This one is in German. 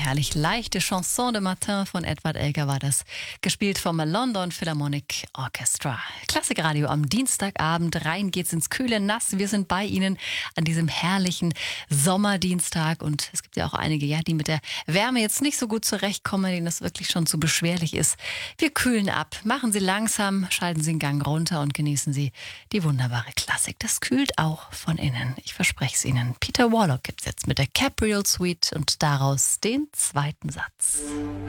herrlich leichte Chanson de Matin von Edward Elgar war das, gespielt vom London Philharmonic Orchestra. Klassikradio am Dienstagabend, rein geht's ins kühle Nass. Wir sind bei Ihnen an diesem herrlichen Sommerdienstag und es gibt ja auch einige, die mit der Wärme jetzt nicht so gut zurechtkommen, denen das wirklich schon zu beschwerlich ist. Wir kühlen ab, machen Sie langsam, schalten Sie den Gang runter und genießen Sie die wunderbare Klassik. Das kühlt auch von innen, ich verspreche es Ihnen. Peter Warlock gibt's jetzt mit der Capriol Suite und daraus den zweiten Satz.